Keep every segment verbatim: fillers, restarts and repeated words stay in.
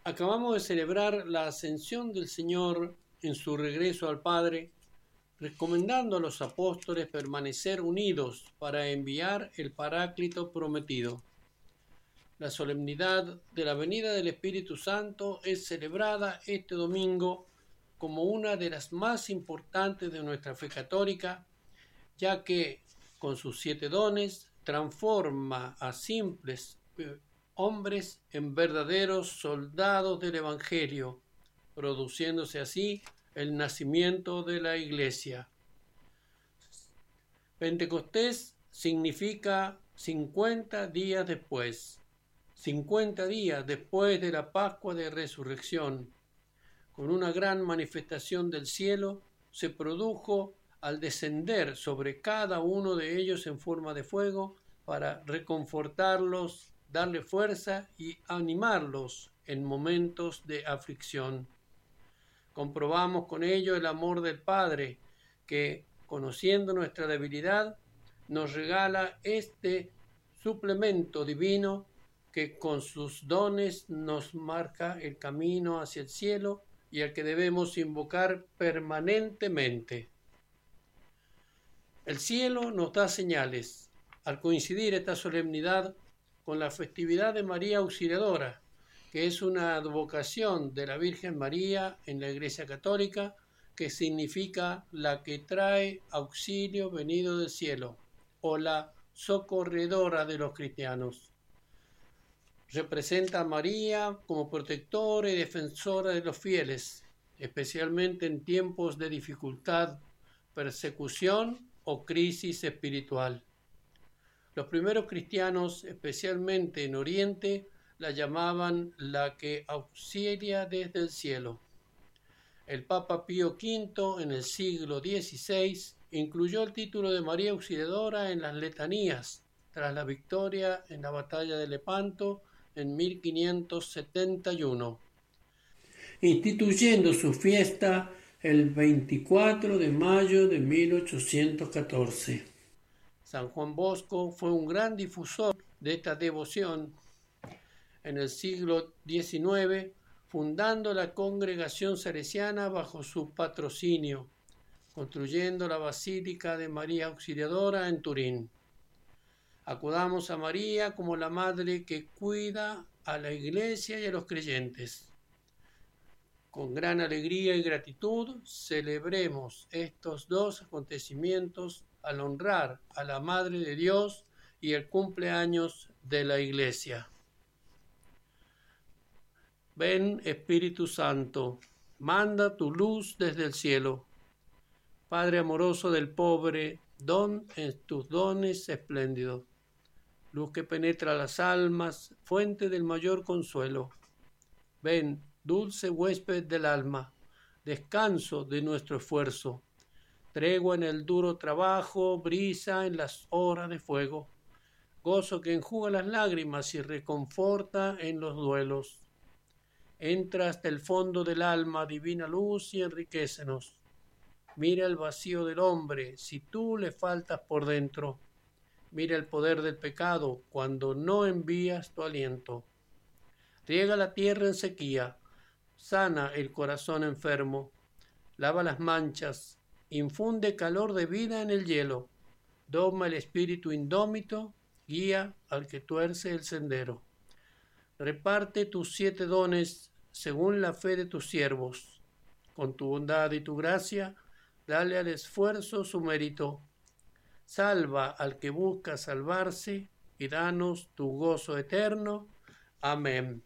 Acabamos de celebrar la ascensión del Señor en su regreso al Padre, recomendando a los apóstoles permanecer unidos para enviar el Paráclito prometido. La solemnidad de la venida del Espíritu Santo es celebrada este domingo como una de las más importantes de nuestra fe católica, ya que con sus siete dones transforma a simples hombres en verdaderos soldados del Evangelio, produciéndose así el nacimiento de la Iglesia. Pentecostés significa cincuenta días después, cincuenta días después de la Pascua de Resurrección. Con una gran manifestación del cielo se produjo al descender sobre cada uno de ellos en forma de fuego para reconfortarlos, darle fuerza y animarlos en momentos de aflicción. Comprobamos con ello el amor del Padre, que, conociendo nuestra debilidad, nos regala este suplemento divino que con sus dones nos marca el camino hacia el cielo y al que debemos invocar permanentemente. El cielo nos da señales. Al coincidir esta solemnidad con la festividad de María Auxiliadora, que es una advocación de la Virgen María en la Iglesia Católica, que significa la que trae auxilio venido del cielo, o la socorredora de los cristianos. Representa a María como protectora y defensora de los fieles, especialmente en tiempos de dificultad, persecución o crisis espiritual. Los primeros cristianos, especialmente en Oriente, la llamaban la que auxilia desde el cielo. El Papa Pío quinto, en el siglo dieciséis, incluyó el título de María Auxiliadora en las letanías, tras la victoria en la batalla de Lepanto en mil quinientos setenta y uno, instituyendo su fiesta el veinticuatro de mayo de mil ochocientos catorce. San Juan Bosco fue un gran difusor de esta devoción en el siglo diecinueve, fundando la congregación salesiana bajo su patrocinio, construyendo la Basílica de María Auxiliadora en Turín. Acudamos a María como la madre que cuida a la Iglesia y a los creyentes. Con gran alegría y gratitud celebremos estos dos acontecimientos al honrar a la Madre de Dios y el cumpleaños de la Iglesia. Ven, Espíritu Santo, manda tu luz desde el cielo. Padre amoroso del pobre, don en tus dones espléndidos. Luz que penetra las almas, fuente del mayor consuelo. Ven, dulce huésped del alma, descanso de nuestro esfuerzo, tregua en el duro trabajo, brisa en las horas de fuego, gozo que enjuga las lágrimas y reconforta en los duelos. Entra hasta el fondo del alma, divina luz, y enriquécenos. Mira el vacío del hombre, si tú le faltas por dentro. Mira el poder del pecado cuando no envías tu aliento. Riega la tierra en sequía, sana el corazón enfermo, lava las manchas, infunde calor de vida en el hielo, doma el espíritu indómito, guía al que tuerce el sendero. Reparte tus siete dones según la fe de tus siervos. Con tu bondad y tu gracia, dale al esfuerzo su mérito. Salva al que busca salvarse y danos tu gozo eterno. Amén.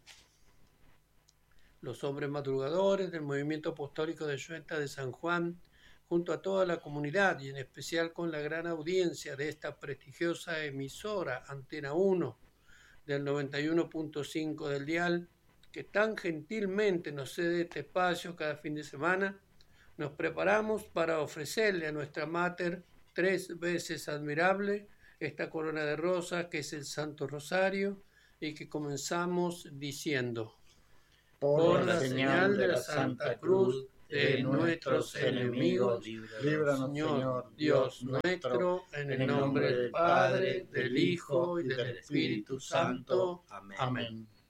Los hombres madrugadores del movimiento apostólico de Xuenta de San Juan, junto a toda la comunidad y en especial con la gran audiencia de esta prestigiosa emisora Antena uno del noventa y uno punto cinco del dial, que tan gentilmente nos cede este espacio cada fin de semana, nos preparamos para ofrecerle a nuestra Mater, tres veces admirable, esta corona de rosas que es el Santo Rosario, y que comenzamos diciendo: por la señal de la Santa Cruz de nuestros enemigos, líbranos, Señor Dios nuestro, en el nombre del Padre, del Hijo y del Espíritu Santo. Amén.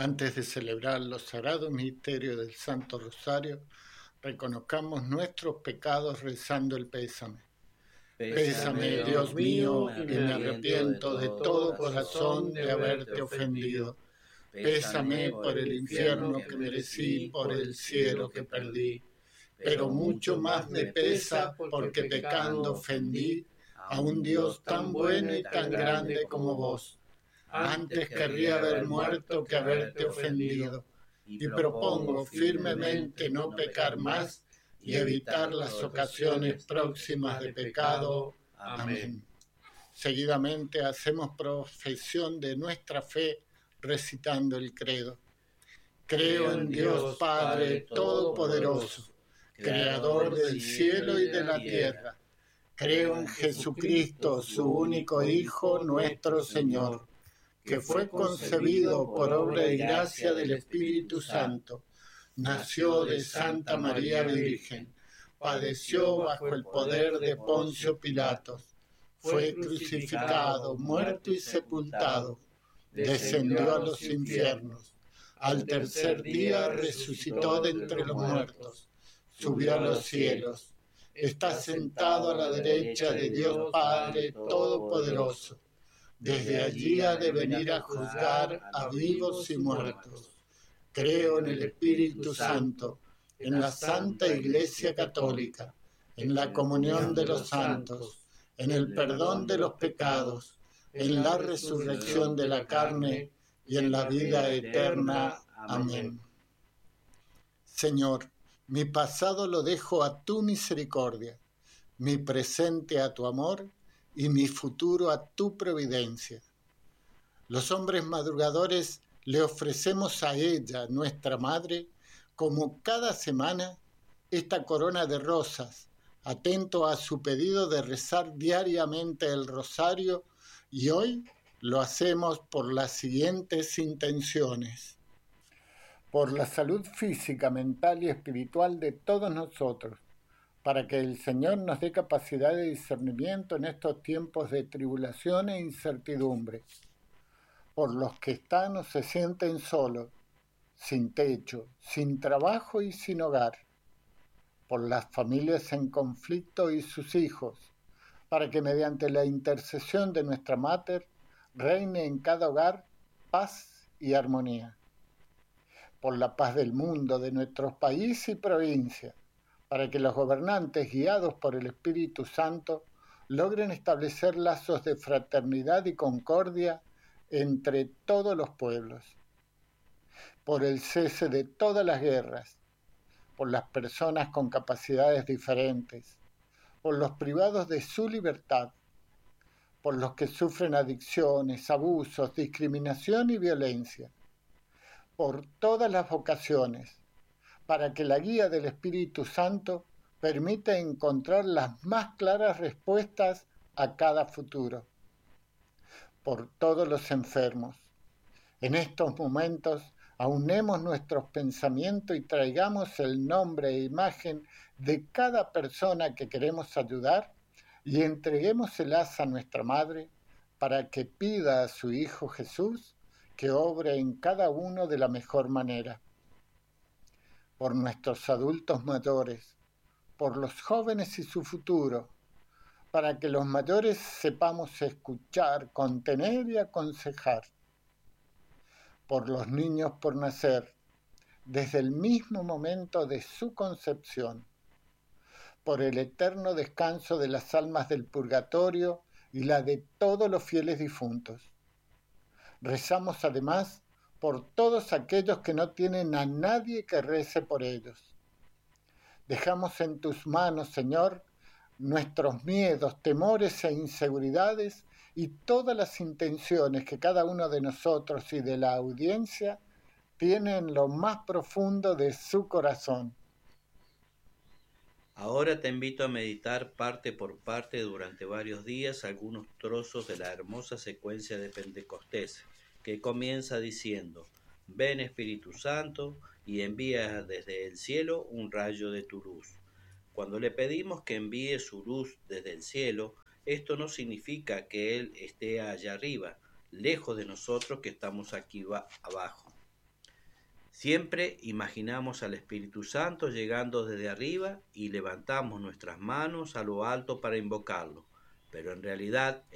Antes de celebrar los sagrados misterios del Santo Rosario, reconozcamos nuestros pecados rezando el pésame. Pésame, Dios mío, y me arrepiento de todo corazón de haberte ofendido. Pésame por el infierno que merecí, por el cielo que perdí. Pero mucho más me pesa porque pecando ofendí a un Dios tan bueno y tan grande como vos. Antes querría haber muerto que haberte ofendido, y propongo firmemente no pecar más y evitar las ocasiones próximas de pecado. Amén. Seguidamente hacemos profesión de nuestra fe recitando el credo. Creo en Dios Padre Todopoderoso, Creador del cielo y de la tierra. Creo en Jesucristo, su único Hijo, nuestro Señor, que fue concebido por obra y gracia del Espíritu Santo, nació de Santa María Virgen, padeció bajo el poder de Poncio Pilatos, fue crucificado, muerto y sepultado, descendió a los infiernos, al tercer día resucitó de entre los muertos, subió a los cielos, está sentado a la derecha de Dios Padre Todopoderoso. Desde allí ha de venir a juzgar a vivos y muertos. Creo en el Espíritu Santo, en la Santa Iglesia Católica, en la comunión de los santos, en el perdón de los pecados, en la resurrección de la carne y en la vida eterna. Amén. Señor, mi pasado lo dejo a tu misericordia, mi presente a tu amor y mi futuro a tu providencia. Los hombres madrugadores le ofrecemos a ella, nuestra Madre, como cada semana, esta corona de rosas, atento a su pedido de rezar diariamente el rosario, y hoy lo hacemos por las siguientes intenciones. Por la salud física, mental y espiritual de todos nosotros, para que el Señor nos dé capacidad de discernimiento en estos tiempos de tribulación e incertidumbre. Por los que están o se sienten solos, sin techo, sin trabajo y sin hogar. Por las familias en conflicto y sus hijos, para que mediante la intercesión de nuestra Mater reine en cada hogar paz y armonía. Por la paz del mundo, de nuestros países y provincias, para que los gobernantes, guiados por el Espíritu Santo, logren establecer lazos de fraternidad y concordia entre todos los pueblos. Por el cese de todas las guerras, por las personas con capacidades diferentes, por los privados de su libertad, por los que sufren adicciones, abusos, discriminación y violencia, por todas las vocaciones, para que la guía del Espíritu Santo permita encontrar las más claras respuestas a cada futuro. Por todos los enfermos. En estos momentos, aunemos nuestros pensamientos y traigamos el nombre e imagen de cada persona que queremos ayudar y entreguémoselas a nuestra Madre para que pida a su Hijo Jesús que obre en cada uno de la mejor manera. Por nuestros adultos mayores, por los jóvenes y su futuro, para que los mayores sepamos escuchar, contener y aconsejar. Por los niños por nacer, desde el mismo momento de su concepción. Por el eterno descanso de las almas del purgatorio y la de todos los fieles difuntos. Rezamos además por todos aquellos que no tienen a nadie que rece por ellos. Dejamos en tus manos, Señor, nuestros miedos, temores e inseguridades y todas las intenciones que cada uno de nosotros y de la audiencia tiene en lo más profundo de su corazón. Ahora te invito a meditar parte por parte durante varios días algunos trozos de la hermosa secuencia de Pentecostés, que comienza diciendo: Ven Espíritu Santo y envía desde el cielo un rayo de tu luz. Cuando le pedimos que envíe su luz desde el cielo, esto no significa que Él esté allá arriba, lejos de nosotros que estamos aquí abajo. Siempre imaginamos al Espíritu Santo llegando desde arriba y levantamos nuestras manos a lo alto para invocarlo, pero en realidad